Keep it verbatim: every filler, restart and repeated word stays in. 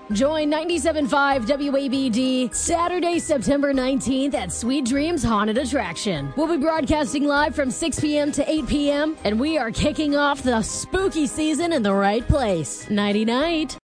Join ninety-seven point five W A B D Saturday, September nineteenth at Sweet Dreams Haunted Attraction. We'll be broadcasting live from six p.m. to eight p.m., and we are kicking off the spooky season in the right place. Nighty-night.